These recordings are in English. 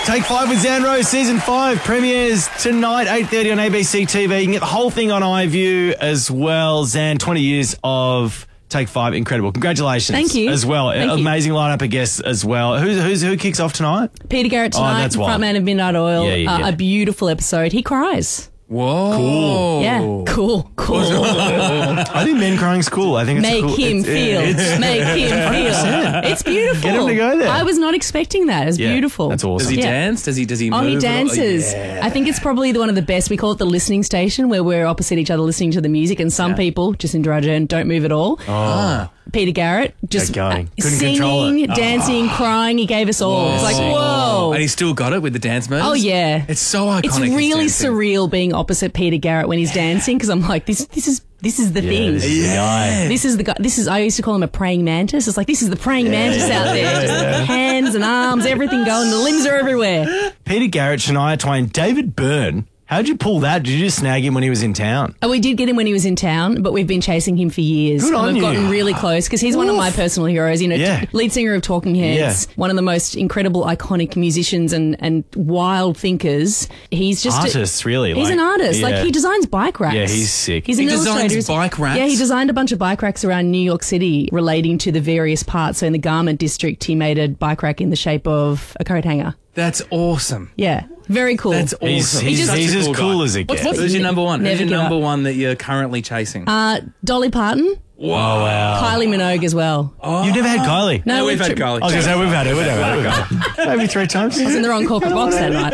Take 5 with Xanro, Season 5 premieres tonight, 8:30 on ABC TV. You can get the whole thing on iView as well. Zan, 20 years of Take 5, incredible. Congratulations. Thank you. As well. Amazing lineup of guests as well. Who kicks off tonight? Peter Garrett tonight, frontman of Midnight Oil. A beautiful episode. He cries. Whoa. Cool. Yeah, cool. I think men crying's cool. I think it's Make cool. him feel. Make him feel. It's beautiful. Get him to go there. I was not expecting that. It's beautiful. That's awesome. Does he dance? Does he move? Oh, he dances. I think it's probably one of the best. We call it the listening station, where we're opposite each other listening to the music, and some people, Jacinda Ardern, don't move at all. Peter Garrett just Couldn't control singing, it. dancing, crying. He gave us all. It's like, whoa. And he's still got it with the dance moves? Oh, yeah. It's so iconic. It's really surreal being opposite Peter Garrett when he's dancing, because I'm like, this is the thing. This is the guy. This is the guy. I used to call him a praying mantis. It's like, this is the praying mantis out there. Just hands and arms, everything going. The limbs are everywhere. Peter Garrett, Shania Twain, David Byrne. How'd you pull that? Did you just snag him when he was in town? Oh, we did get him when he was in town, but we've been chasing him for years. Good on We've you. gotten really close because he's one of my personal heroes. You know, lead singer of Talking Heads, one of the most incredible, iconic musicians and wild thinkers. He's just artist, really. He's an artist. Like, he designs bike racks. Yeah, he's sick. He designs bike racks? Yeah, he designed a bunch of bike racks around New York City relating to the various parts. So in the garment district, he made a bike rack in the shape of a coat hanger. That's awesome. Yeah, very cool. That's awesome. He's as cool as it gets. Who's your number one? Never Who's your give number up. one that you're currently chasing? Dolly Parton. Wow. Kylie Minogue as well. You've never had Kylie? No, we've had Kylie. I was going to say, we've had it. Maybe 3 times. I was in the wrong corporate box that night.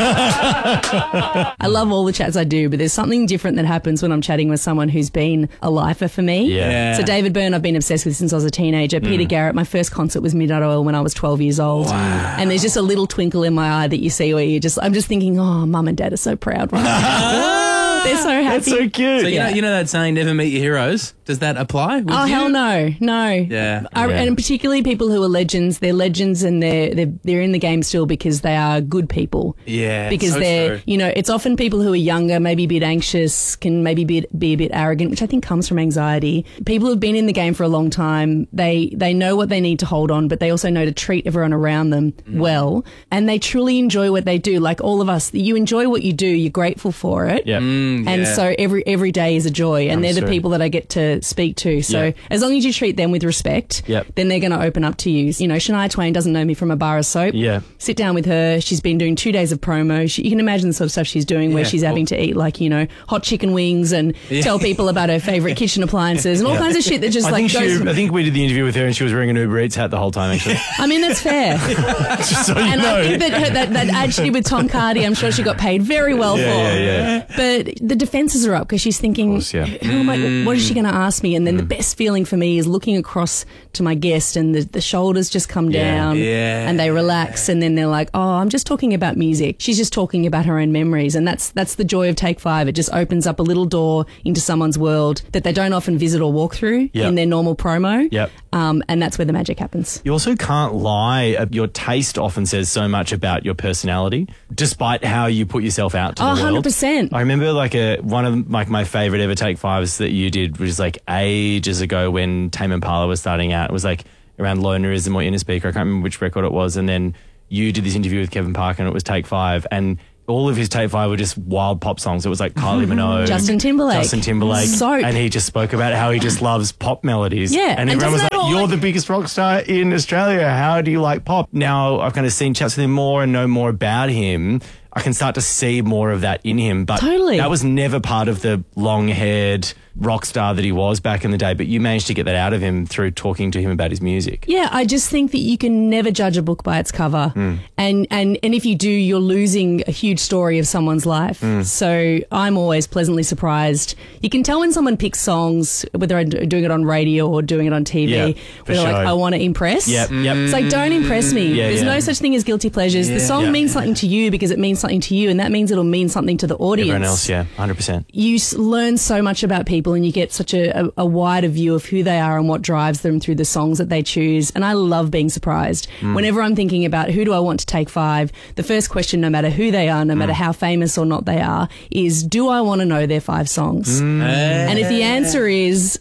I love all the chats I do, but there's something different that happens when I'm chatting with someone who's been a lifer for me. Yeah. So David Byrne, I've been obsessed with since I was a teenager. Peter Garrett, my first concert was Midnight Oil when I was 12 years old. Wow. And there's just a little twinkle in my eye that you see where I'm just thinking, oh, mum and dad are so proud right now. They're so happy. That's so cute. So you know that saying, never meet your heroes? Does that apply with you? Hell no. Yeah. And particularly people who are legends. They're legends and they're in the game still because they are good people. Yeah. Because so they're, true. it's often people who are younger, maybe a bit anxious, can maybe be a bit arrogant, which I think comes from anxiety. People who've been in the game for a long time, they know what they need to hold on, but they also know to treat everyone around them well. And they truly enjoy what they do. Like all of us, you enjoy what you do, you're grateful for it. Yeah. And so every day is a joy, and they're the people that I get to speak to. So as long as you treat them with respect, then they're going to open up to you. You know, Shania Twain doesn't know me from a bar of soap. Yeah. Sit down with her. She's been doing 2 days of promo. You can imagine the sort of stuff she's doing where she's having to eat hot chicken wings and tell people about her favourite kitchen appliances and all kinds of shit that just I goes... think we did the interview with her and she was wearing an Uber Eats hat the whole time, actually. I mean, that's fair. Just so you And know. I think that ad she did with Tom Cardy, I'm sure she got paid very well for. Yeah. But the defences are up because she's thinking, Of course, what is she going to ask me? And then the best feeling for me is looking across to my guest and the shoulders just come down and they relax and then they're like, oh, I'm just talking about music. She's just talking about her own memories, and that's the joy of Take 5. It just opens up a little door into someone's world that they don't often visit or walk through in their normal promo. Yep. And that's where the magic happens. You also can't lie. Your taste often says so much about your personality, despite how you put yourself out to the world. 100%. I remember one of my favourite ever Take 5s that you did was like ages ago when Tame Impala was starting out. It was like around Lonerism or Inner Speaker. I can't remember which record it was. And then you did this interview with Kevin Parker and it was Take 5. And all of his Take 5 were just wild pop songs. It was like Kylie Minogue. Justin Timberlake. Soap. And he just spoke about how he just loves pop melodies. Yeah. And everyone was like, you're the biggest rock star in Australia. How do you like pop? Now I've kind of seen chats with him more and know more about him. I can start to see more of that in him. But that was never part of the long-haired rock star that he was back in the day, but you managed to get that out of him through talking to him about his music. Yeah, I just think that you can never judge a book by its cover. And if you do, you're losing a huge story of someone's life. So I'm always pleasantly surprised. You can tell when someone picks songs, whether I'm doing it on radio or doing it on TV, where they're like, I want to impress. It's like, don't impress me. There's no such thing as guilty pleasures. The song means something to you because it means something to you, and that means it'll mean something to the audience. Everyone else, 100%. You learn so much about people and you get such a wider view of who they are and what drives them through the songs that they choose. And I love being surprised. Whenever I'm thinking about who do I want to Take 5, the first question, no matter who they are, no matter how famous or not they are, is do I want to know their 5 songs? And if the answer is,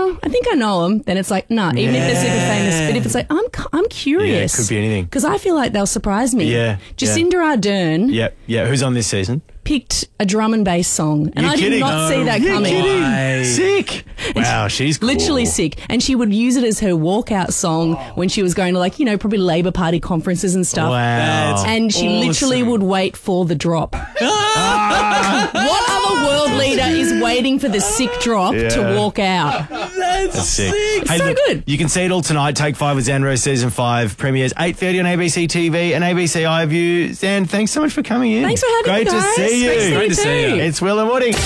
oh, I think I know them, then it's like, nah, even if they're super famous. But if it's like, I'm curious. Yeah, it could be anything. Because I feel like they'll surprise me. Yeah. Jacinda Ardern Who's on this season? picked a drum and bass song. And I did not see that coming. Kidding. Sick. Wow, she's cool. Literally sick. And she would use it as her walkout song when she was going to, like, you know, probably Labour Party conferences and stuff. Wow. And she literally would wait for the drop. What other world leader is waiting for the sick drop to walk out? That's sick. Hey, so look, good. You can see it all tonight. Take 5 with Xandro Season 5 premieres 8:30 on ABC TV and ABC iView. Zan, thanks so much for coming in. Thanks for having me, guys. Great to see you. Great to see you. It's Will and Woody.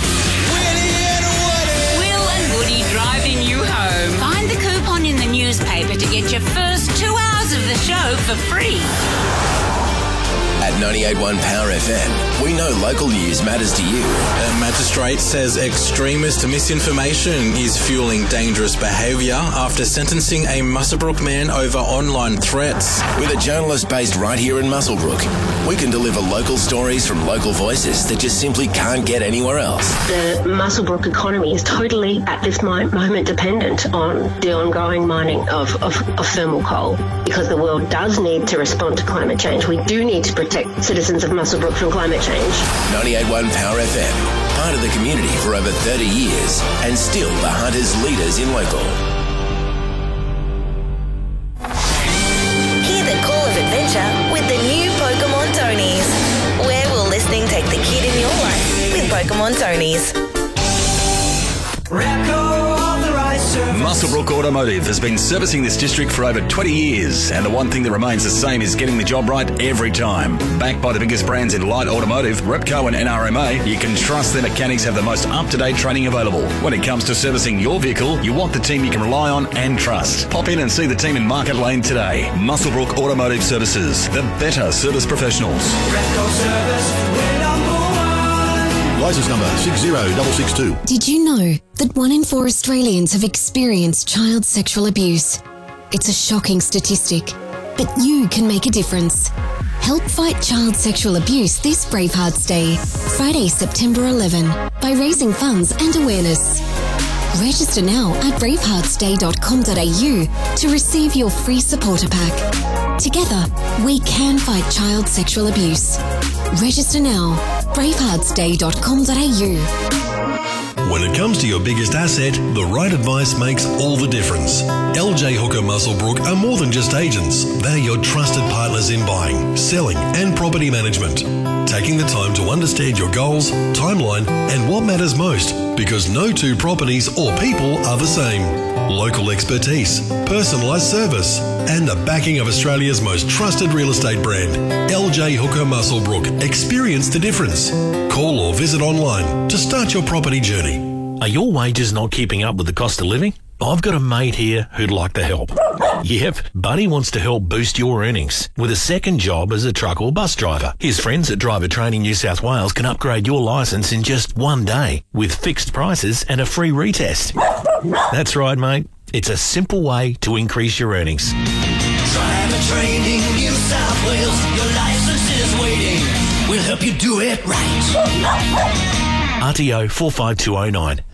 Will and Woody driving you home. Find the coupon in the newspaper to get your first 2 hours of the show for free. At 98.1 Power FM, we know local news matters to you. A magistrate says extremist misinformation is fueling dangerous behaviour after sentencing a Muswellbrook man over online threats. With a journalist based right here in Muswellbrook, we can deliver local stories from local voices that just simply can't get anywhere else. The Muswellbrook economy is totally, at this moment, dependent on the ongoing mining of thermal coal, because the world does need to respond to climate change. We do need to protect citizens of Muswellbrook from climate change. 98.1 Power FM, part of the community for over 30 years, and still the hunters' leaders in local. Hear the call of adventure with the new Pokemon Tonies. Where will listening take the kid in your life with Pokemon Tonies? Muswellbrook Automotive has been servicing this district for over 20 years, and the one thing that remains the same is getting the job right every time. Backed by the biggest brands in light automotive, Repco and NRMA, you can trust their mechanics have the most up-to-date training available. When it comes to servicing your vehicle, you want the team you can rely on and trust. Pop in and see the team in Market Lane today. Muswellbrook Automotive Services, the better service professionals. Repco Service, we're number one. Licence number 60662. Did you know that 1 in 4 Australians have experienced child sexual abuse? It's a shocking statistic, but you can make a difference. Help fight child sexual abuse this Bravehearts Day, Friday, September 11, by raising funds and awareness. Register now at braveheartsday.com.au to receive your free supporter pack. Together, we can fight child sexual abuse. Register now, braveheartsday.com.au. When it comes to your biggest asset, the right advice makes all the difference. LJ Hooker Muswellbrook are more than just agents. They're your trusted partners in buying, selling and property management. Taking the time to understand your goals, timeline and what matters most, because no two properties or people are the same. Local expertise, personalised service and the backing of Australia's most trusted real estate brand, LJ Hooker Muswellbrook. Experience the difference. Call or visit online to start your property journey. Are your wages not keeping up with the cost of living? I've got a mate here who'd like to help. Yep, Buddy wants to help boost your earnings with a second job as a truck or bus driver. His friends at Driver Training New South Wales can upgrade your licence in just 1 day with fixed prices and a free retest. That's right, mate. It's a simple way to increase your earnings. Driver Training New South Wales, your licence is waiting. We'll help you do it right. RTO 45209.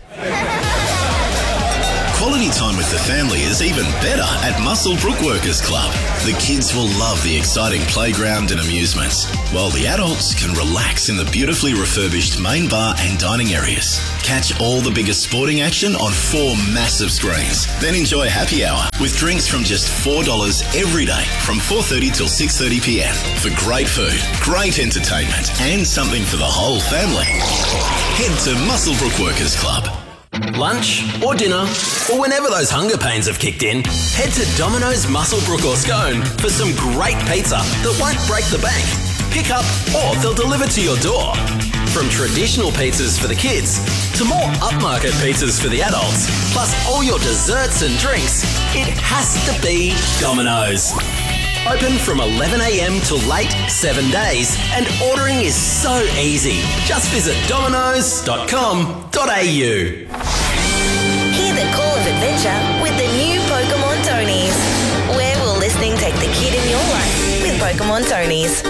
Quality time with the family is even better at Muswellbrook Workers Club. The kids will love the exciting playground and amusements, while the adults can relax in the beautifully refurbished main bar and dining areas. Catch all the biggest sporting action on 4 massive screens. Then enjoy happy hour with drinks from just $4 every day from 4:30 till 6:30 p.m. for great food, great entertainment and something for the whole family. Head to Muswellbrook Workers Club. Lunch or dinner, or whenever those hunger pains have kicked in, head to Domino's Muswellbrook or Scone for some great pizza that won't break the bank. Pick up or they'll deliver to your door. From traditional pizzas for the kids to more upmarket pizzas for the adults, plus all your desserts and drinks, it has to be Domino's. Open from 11 a.m. till late, 7 days, and ordering is so easy. Just visit dominos.com.au. Hear the call of adventure with the new Pokemon Tonies. Where will listening take the kid in your life with Pokemon Tonies?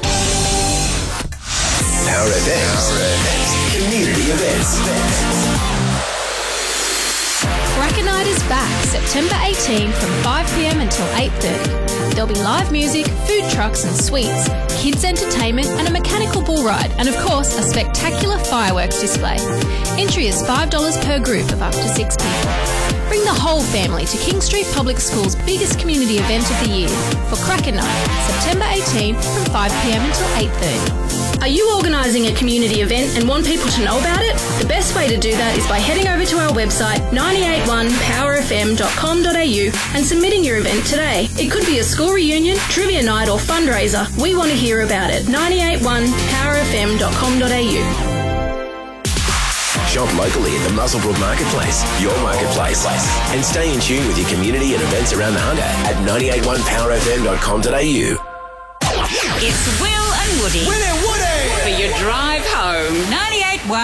Power FM's community events. Cracker Night is back September 18 from 5pm until 8:30. There'll be live music, food trucks and sweets, kids entertainment and a mechanical bull ride, and of course a spectacular fireworks display. Entry is $5 per group of up to 6 people. Bring the whole family to King Street Public School's biggest community event of the year for Cracker Night, September 18 from 5pm until 8:30. Are you organising a community event and want people to know about it? The best way to do that is by heading over to our website 981powerfm.com.au and submitting your event today. It could be a school reunion, trivia night or fundraiser. We want to hear about it. 981powerfm.com.au. Shop locally at the Muswellbrook Marketplace, your marketplace. And stay in tune with your community and events around the Hunter at 981powerfm.com.au. It's Will and Woody. Will and Woody! For your drive home.